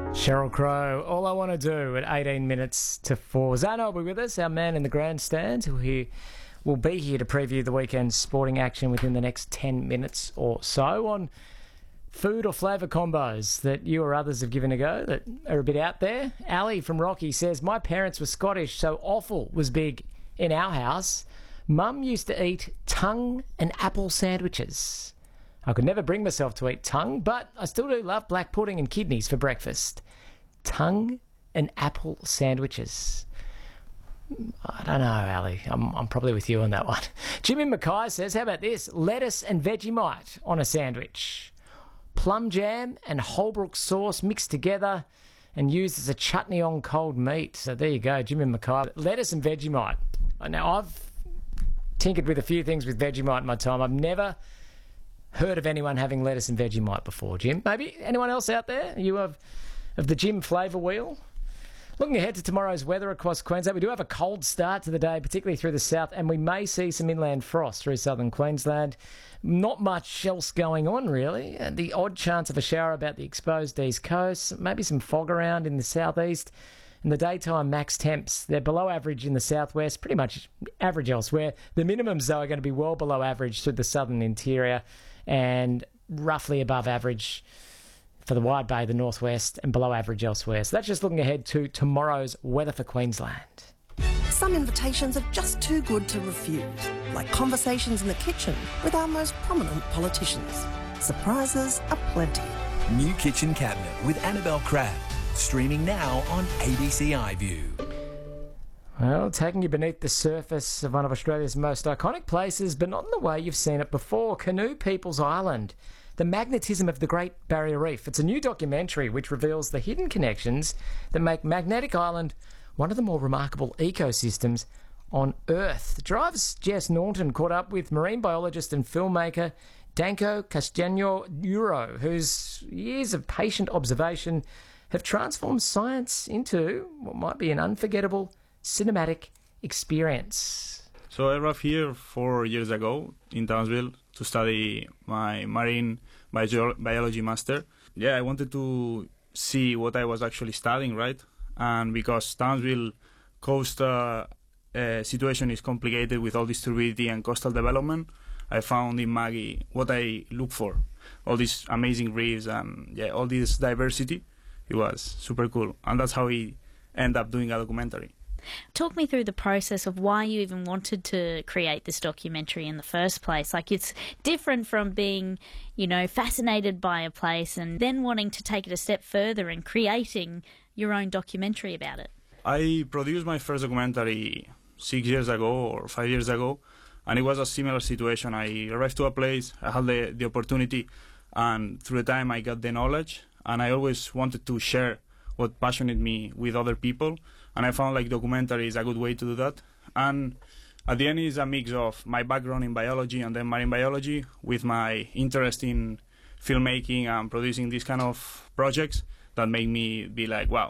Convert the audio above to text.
Sheryl Crow, All I Want to Do at 18 minutes to 4. Zano will be with us, our man in the grandstand, who will be here to preview the weekend's sporting action within the next 10 minutes or so on food or flavour combos that you or others have given a go that are a bit out there. Ali from Rocky says, my parents were Scottish, so offal was big in our house. Mum used to eat tongue and apple sandwiches. I could never bring myself to eat tongue, but I still do love black pudding and kidneys for breakfast. Tongue and apple sandwiches. I don't know, Ali. I'm probably with you on that one. Jimmy Mackay says, how about this? Lettuce and Vegemite on a sandwich. Plum jam and Holbrook sauce mixed together and used as a chutney on cold meat. So there you go, Jimmy Mackay. Lettuce and Vegemite. Now, I've tinkered with a few things with Vegemite in my time. I've never heard of anyone having lettuce and Vegemite before, Jim. Maybe anyone else out there? You of the Jim flavour wheel? Looking ahead to tomorrow's weather across Queensland, we do have a cold start to the day, particularly through the south, and we may see some inland frost through southern Queensland. Not much else going on, really. The odd chance of a shower about the exposed east coast, maybe some fog around in the southeast. In the daytime, max temps, they're below average in the southwest, pretty much average elsewhere. The minimums, though, are going to be well below average through the southern interior and roughly above average for the Wide Bay, the northwest, and below average elsewhere. So that's just looking ahead to tomorrow's weather for Queensland. Some invitations are just too good to refuse, like conversations in the kitchen with our most prominent politicians. Surprises are plenty. New Kitchen Cabinet with Annabelle Crabb. Streaming now on ABC iView. Well, taking you beneath the surface of one of Australia's most iconic places, but not in the way you've seen it before, Canoe People's Island. The magnetism of the Great Barrier Reef. It's a new documentary which reveals the hidden connections that make Magnetic Island one of the more remarkable ecosystems on Earth. Drive's Jess Norton caught up with marine biologist and filmmaker Danko Castaño-Uro, whose years of patient observation have transformed science into what might be an unforgettable cinematic experience. So I arrived here 4 years ago in Townsville to study my marine biology master. Yeah, I wanted to see what I was actually studying, right? And because Townsville coast situation is complicated with all this turbidity and coastal development, I found in Maggie what I look for. All these amazing reefs and all this diversity. It was super cool. And that's how we end up doing a documentary. Talk me through the process of why you even wanted to create this documentary in the first place. Like, it's different from being, fascinated by a place and then wanting to take it a step further and creating your own documentary about it. I produced my first documentary 6 years ago or 5 years ago, and it was a similar situation. I arrived to a place, I had the opportunity, and through the time I got the knowledge, and I always wanted to share what passionate me with other people, and I found documentary is a good way to do that. And at the end it's a mix of my background in biology and then marine biology with my interest in filmmaking and producing these kind of projects that make me be like, wow,